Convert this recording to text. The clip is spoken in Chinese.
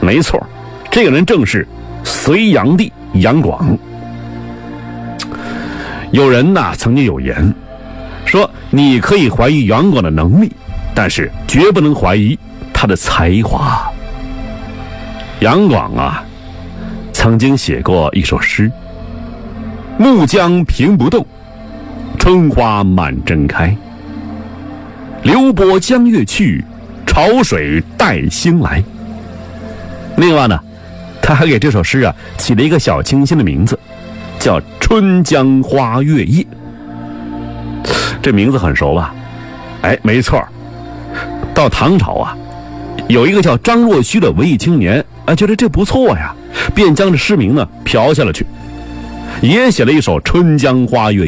没错，这个人正是隋炀帝杨广。有人曾经有言说，你可以怀疑杨广的能力，但是绝不能怀疑他的才华。杨广曾经写过一首诗：暮江平不动，春花满针开。流波江月去，潮水待兴来。另外呢，他还给这首诗起了一个小清新的名字，叫《春江花月夜》。这名字很熟吧？没错，到唐朝有一个叫张若虚的文艺青年觉得这不错呀，便将这诗名呢嫖下了去，也写了一首《春江花月夜》。